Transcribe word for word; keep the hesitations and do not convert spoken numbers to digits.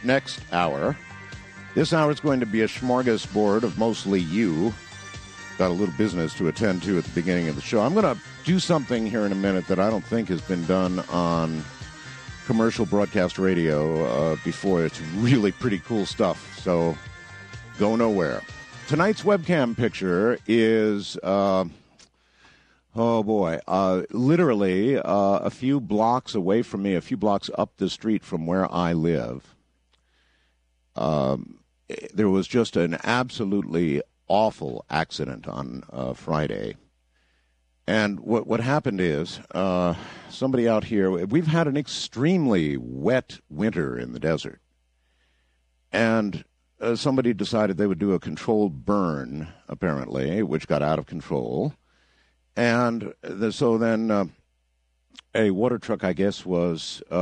next hour. This hour is going to be a smorgasbord of mostly you. Got a little business to attend to at the beginning of the show. I'm going to do something here in a minute that I don't think has been done on commercial broadcast radio uh, before. It's really pretty cool stuff, so go nowhere. Tonight's webcam picture is, uh, oh boy, uh, literally uh, a few blocks away from me, a few blocks up the street from where I live. Um, there was just an absolutely awful accident on uh, Friday. And what what happened is uh, somebody out here, we've had an extremely wet winter in the desert. And uh, somebody decided they would do a controlled burn, apparently, which got out of control. And the, so then uh, a water truck, I guess, was... Uh,